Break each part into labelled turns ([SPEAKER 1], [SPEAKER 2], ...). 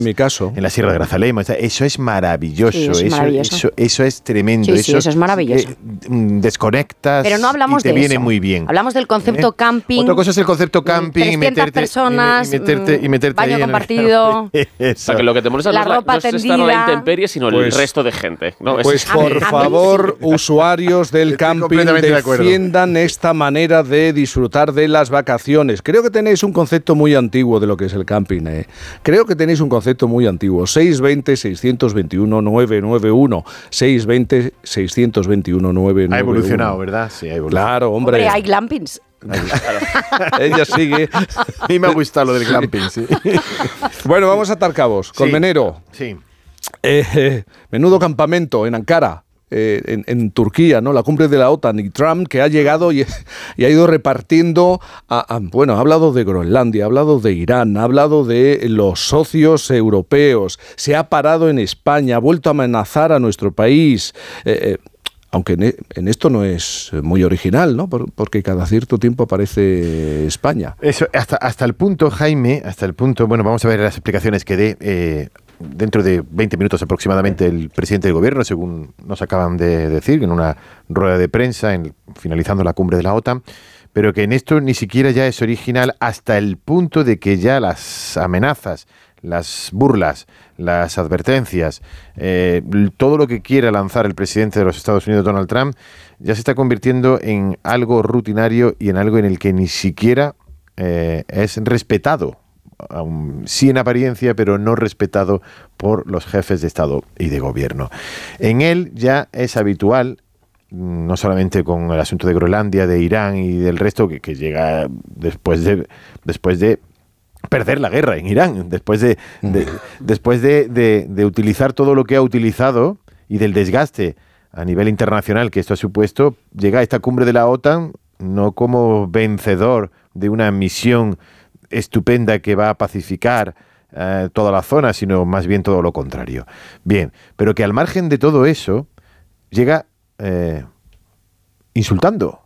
[SPEAKER 1] mi caso.
[SPEAKER 2] En la Sierra de Grazalema. Eso es maravilloso.
[SPEAKER 3] Sí, eso es maravilloso.
[SPEAKER 2] Eso es tremendo.
[SPEAKER 3] Sí, eso es maravilloso.
[SPEAKER 2] Desconectas.
[SPEAKER 3] Pero no hablamos
[SPEAKER 2] y te
[SPEAKER 3] de
[SPEAKER 2] viene
[SPEAKER 3] eso.
[SPEAKER 2] muy bien.
[SPEAKER 3] Hablamos del concepto camping.
[SPEAKER 2] Otra cosa es el concepto camping.
[SPEAKER 3] 300 personas,
[SPEAKER 2] y meterte
[SPEAKER 3] baño
[SPEAKER 2] ahí
[SPEAKER 3] compartido.
[SPEAKER 4] O sea, que lo que te molesta
[SPEAKER 3] La
[SPEAKER 4] no
[SPEAKER 3] ropa
[SPEAKER 4] es estar a
[SPEAKER 3] tendida.
[SPEAKER 4] la intemperie, sino el resto de gente, ¿no?
[SPEAKER 1] Pues por favor, usuarios del
[SPEAKER 2] Estoy
[SPEAKER 1] camping,
[SPEAKER 2] completamente de acuerdo.
[SPEAKER 1] defiendan esta manera de disfrutar de las vacaciones. Creo que tenéis un concepto muy antiguo de lo que es el camping. Creo que tenéis un concepto muy antiguo. 620-621-991. 620-621-991.
[SPEAKER 2] Ha evolucionado, ¿verdad? Sí, ha evolucionado.
[SPEAKER 1] Claro, hombre.
[SPEAKER 3] Hombre, hay glampings.
[SPEAKER 1] Ella sigue.
[SPEAKER 2] A mí me ha gustado lo del glamping, sí.
[SPEAKER 1] Bueno, vamos a atar cabos. Colmenero.
[SPEAKER 2] Sí.
[SPEAKER 1] Menudo campamento en Ankara. En Turquía, ¿no? La cumbre de la OTAN, y Trump, que ha llegado y ha ido repartiendo, bueno, ha hablado de Groenlandia, ha hablado de Irán, ha hablado de los socios europeos, se ha parado en España, ha vuelto a amenazar a nuestro país, aunque en esto no es muy original, ¿no? Porque cada cierto tiempo aparece España.
[SPEAKER 2] Eso, hasta el punto, Jaime, bueno, vamos a ver las explicaciones que dé dentro de 20 minutos aproximadamente el presidente del gobierno, según nos acaban de decir, en una rueda de prensa, finalizando la cumbre de la OTAN, pero que en esto ni siquiera ya es original hasta el punto de que ya las amenazas, las burlas, las advertencias, todo lo que quiera lanzar el presidente de los Estados Unidos, Donald Trump, ya se está convirtiendo en algo rutinario y en algo en el que ni siquiera es respetado. Sí en apariencia, pero no respetado por los jefes de Estado y de Gobierno. En él ya es habitual, no solamente con el asunto de Groenlandia, de Irán y del resto, que llega después de perder la guerra en Irán, después de utilizar todo lo que ha utilizado y del desgaste a nivel internacional que esto ha supuesto, llega a esta cumbre de la OTAN no como vencedor de una misión estupenda que va a pacificar toda la zona, sino más bien todo lo contrario. Bien, pero que al margen de todo eso, llega insultando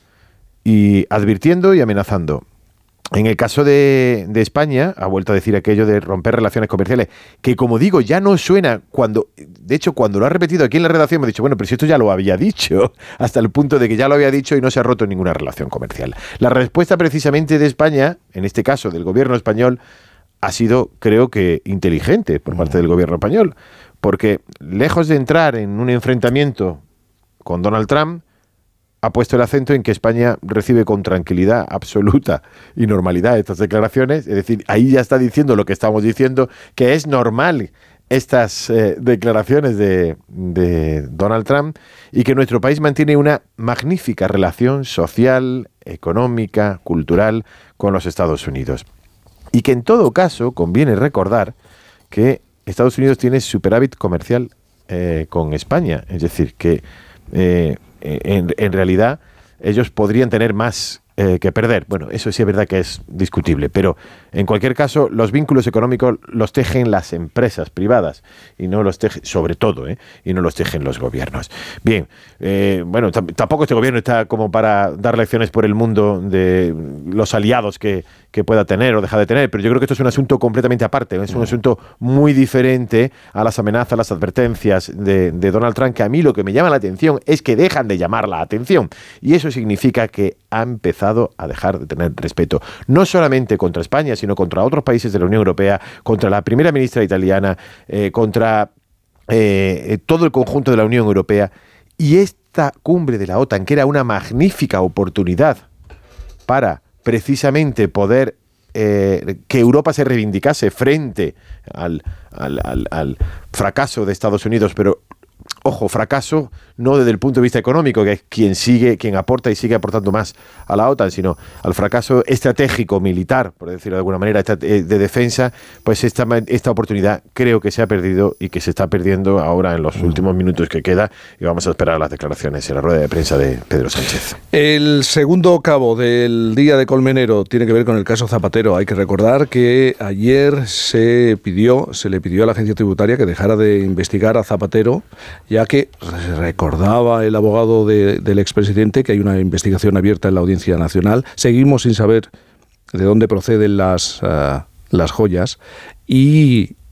[SPEAKER 2] y advirtiendo y amenazando. En el caso de España, ha vuelto a decir aquello de romper relaciones comerciales, que como digo, ya no suena de hecho, cuando lo ha repetido aquí en la redacción me he dicho, bueno, pero si esto ya lo había dicho, hasta el punto de que ya lo había dicho y no se ha roto ninguna relación comercial. La respuesta precisamente de España, en este caso del gobierno español, ha sido, creo que, inteligente por parte del gobierno español, porque lejos de entrar en un enfrentamiento con Donald Trump, ha puesto el acento en que España recibe con tranquilidad absoluta y normalidad estas declaraciones. Es decir, ahí ya está diciendo lo que estamos diciendo, que es normal estas declaraciones de Donald Trump y que nuestro país mantiene una magnífica relación social, económica, cultural con los Estados Unidos. Y que en todo caso conviene recordar que Estados Unidos tiene superávit comercial con España. Es decir, que en realidad ellos podrían tener más que perder. Bueno, eso sí es verdad que es discutible, pero en cualquier caso los vínculos económicos los tejen las empresas privadas y no los tejen, sobre todo, y no los tejen los gobiernos. Bien, bueno, tampoco este gobierno está como para dar lecciones por el mundo de los aliados que pueda tener o deja de tener, pero yo creo que esto es un asunto completamente aparte, es un asunto muy diferente a las amenazas, las advertencias de Donald Trump, que a mí lo que me llama la atención es que dejan de llamar la atención, y eso significa que ha empezado a dejar de tener respeto, no solamente contra España, sino contra otros países de la Unión Europea, contra la primera ministra italiana, contra todo el conjunto de la Unión Europea. Y esta cumbre de la OTAN, que era una magnífica oportunidad para precisamente poder que Europa se reivindicase frente al fracaso de Estados Unidos, pero ojo, fracaso no desde el punto de vista económico, que es quien aporta y sigue aportando más a la OTAN, sino al fracaso estratégico, militar, por decirlo de alguna manera, de defensa. Pues esta oportunidad creo que se ha perdido y que se está perdiendo ahora en los últimos minutos que queda, y vamos a esperar las declaraciones en la rueda de prensa de Pedro Sánchez.
[SPEAKER 1] El segundo cabo del día de Colmenero tiene que ver con el caso Zapatero. Hay que recordar que ayer se le pidió a la agencia tributaria que dejara de investigar a Zapatero, ya que recordaba el abogado del expresidente que hay una investigación abierta en la Audiencia Nacional. Seguimos sin saber de dónde proceden las joyas, y